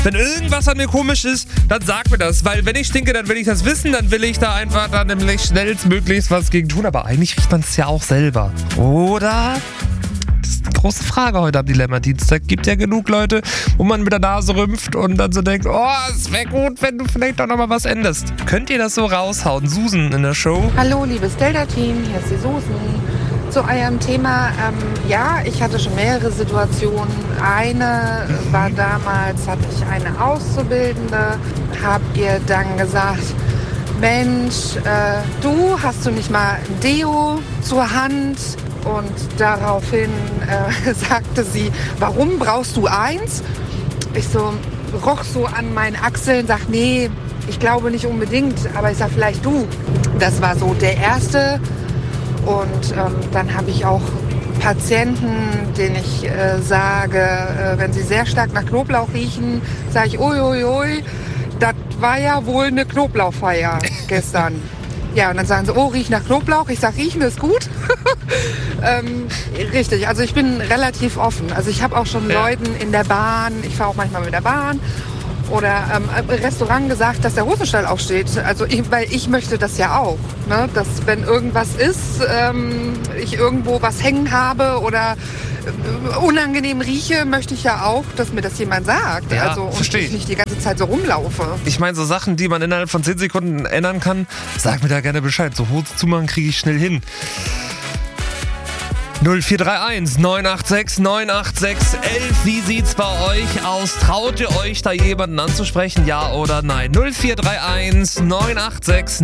Wenn irgendwas an mir komisch ist, dann sag mir das. Weil wenn ich stinke, dann will ich das wissen. Dann will ich da einfach dann nämlich schnellstmöglichst was gegen tun. Aber eigentlich riecht man es ja auch selber. Oder? Das ist eine große Frage heute am Dilemma-Dienstag. Gibt ja genug Leute, wo man mit der Nase rümpft und dann so denkt, oh, es wäre gut, wenn du vielleicht doch nochmal was änderst. Könnt ihr das so raushauen? Susan in der Show. Hallo, liebes Delta-Team, hier ist die Susan. Zu eurem Thema, ja, ich hatte schon mehrere Situationen. Eine war damals, hatte ich eine Auszubildende, habt ihr dann gesagt, Mensch, du, hast du nicht mal ein Deo zur Hand? Und daraufhin sagte sie, warum brauchst du eins? Ich so roch so an meinen Achseln, sag, nee, ich glaube nicht unbedingt, aber ich sag, vielleicht du. Das war so der erste. Und dann habe ich auch Patienten, denen ich sage, wenn sie sehr stark nach Knoblauch riechen, sage ich, uiuiui, das war ja wohl eine Knoblauchfeier gestern. Ja, und dann sagen sie, oh, riech nach Knoblauch. Ich sage, riechen ist gut. Richtig, also ich bin relativ offen. Also ich habe auch schon Leuten in der Bahn, ich fahre auch manchmal mit der Bahn, oder Restaurant gesagt, dass der Hosenstall aufsteht. Also weil ich möchte das ja auch, ne? Dass wenn irgendwas ist, ich irgendwo was hängen habe oder unangenehm rieche, möchte ich ja auch, dass mir das jemand sagt. Ja, also und versteh ich nicht die ganze Zeit so rumlaufe. Ich meine, so Sachen, die man innerhalb von 10 Sekunden ändern kann, sag mir da gerne Bescheid. So Hose zumachen kriege ich schnell hin. 0431 986 986 11. Wie sieht's bei euch aus? Traut ihr euch da jemanden anzusprechen? Ja oder nein? 0431 986